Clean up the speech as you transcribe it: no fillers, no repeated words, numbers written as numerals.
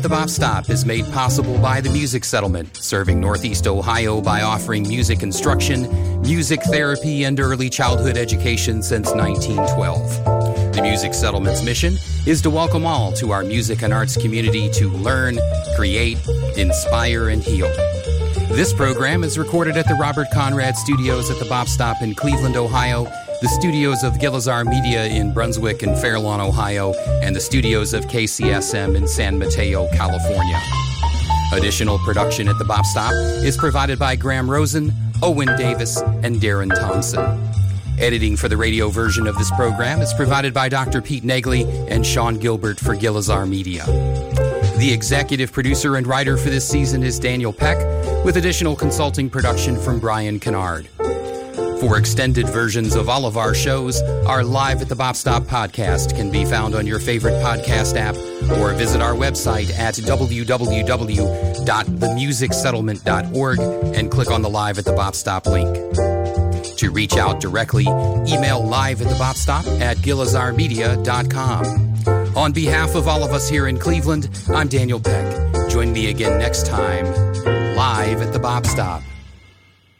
The Bop Stop is made possible by the Music Settlement, serving Northeast Ohio by offering music instruction, music therapy, and early childhood education since 1912. The Music Settlement's mission is to welcome all to our music and arts community to learn, create, inspire, and heal. This program is recorded at the Robert Conrad Studios at the Bop Stop in Cleveland, Ohio, the studios of Gilizar Media in Brunswick and Fairlawn, Ohio, and the studios of KCSM in San Mateo, California. Additional production at the Bop Stop is provided by Graham Rosen, Owen Davis, and Darren Thompson. Editing for the radio version of this program is provided by Dr. Pete Negley and Sean Gilbert for Gilizar Media. The executive producer and writer for this season is Daniel Peck, with additional consulting production from Brian Kennard. For extended versions of all of our shows, our Live at the Bop Stop podcast can be found on your favorite podcast app or visit our website at www.themusicsettlement.org and click on the Live at the Bop Stop link. To reach out directly, email live@thebopstop@gilizarmedia.com. On behalf of all of us here in Cleveland, I'm Daniel Peck. Join me again next time, Live at the Bop Stop.